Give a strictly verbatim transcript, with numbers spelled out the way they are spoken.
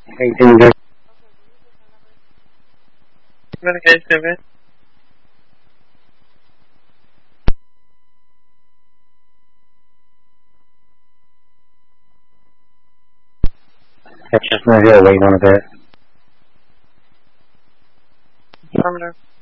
How you doing, Doug? Communication, man. That's just not here waiting on a bit. Affirmative.